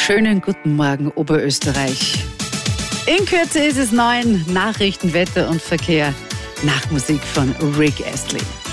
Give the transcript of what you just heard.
schönen guten Morgen, Oberösterreich. In Kürze ist es 9, Nachrichten, Wetter und Verkehr nach Musik von Rick Astley.